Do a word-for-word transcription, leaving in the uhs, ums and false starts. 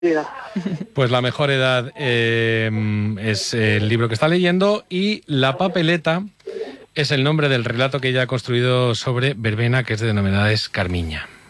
Pues La mejor edad eh, es el libro que está leyendo, y La papeleta es el nombre del relato que ella ha construido sobre verbena, que es de Denominadas Carmiña.